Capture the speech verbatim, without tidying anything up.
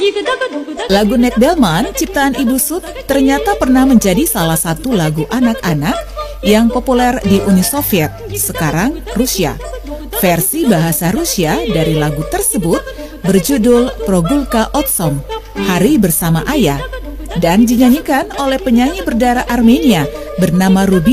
Lagu Nekdelman, ciptaan Ibu Sud, ternyata pernah menjadi salah satu lagu anak-anak yang populer di Uni Soviet, sekarang Rusia. Versi bahasa Rusia dari lagu tersebut berjudul Progulka Otsom, Hari Bersama Ayah, dan dinyanyikan oleh penyanyi berdarah Armenia bernama Ruby